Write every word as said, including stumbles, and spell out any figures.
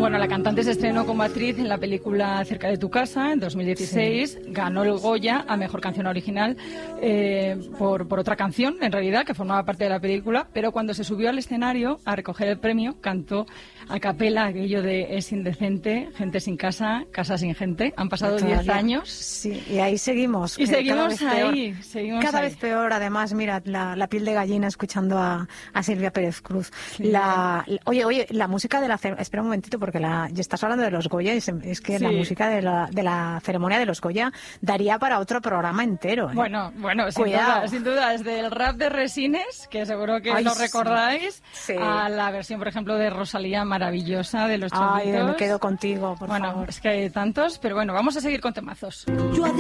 Bueno, la cantante se estrenó como actriz en la película Cerca de tu casa en dos mil dieciséis. Sí. Ganó el Goya a Mejor Canción Original eh, por, por otra canción, en realidad, que formaba parte de la película. Pero cuando se subió al escenario a recoger el premio, cantó a capela aquello de es indecente, gente sin casa, casa sin gente. Han pasado diez años. Sí, y ahí seguimos. Y seguimos ahí. Seguimos cada ahí. vez peor, además, mira, la, la piel de gallina escuchando a, a Silvia Pérez Cruz. Sí. La, oye, oye, la música de la... Espera un momentito, porque la, ya estás hablando de los Goya, y es, es que sí. La música de la, de la ceremonia de los Goya daría para otro programa entero. ¿eh? Bueno, bueno, sin duda, sin duda, desde el rap de Resines, que seguro que Ay, lo recordáis, sí. a la versión, por ejemplo, de Rosalía maravillosa de Los Chunguitos. Ay, me quedo contigo, por bueno, favor. Bueno, es que hay tantos, pero bueno, vamos a seguir con temazos. Yo